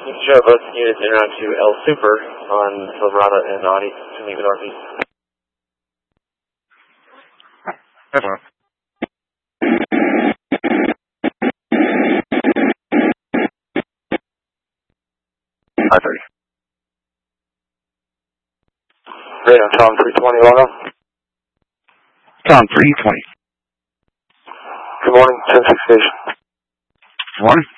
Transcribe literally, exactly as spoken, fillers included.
Show both units in route to El Super on Silverado and Audi to meet with Northeast. That's one. five thirty. Great, on Tom three twenty, log on. Tom three twenty. Good morning, ten six station. Good morning.